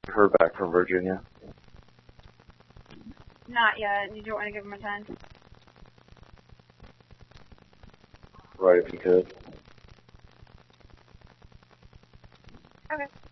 heard back from Virginia? Not yet. You don't want to give him a 10? Right, if you could. Okay.